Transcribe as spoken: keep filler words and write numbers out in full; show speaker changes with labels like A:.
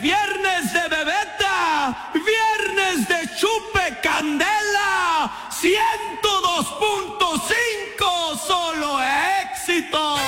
A: viernes de bebeta, viernes de chupe candela, ciento dos punto cinco, solo éxito.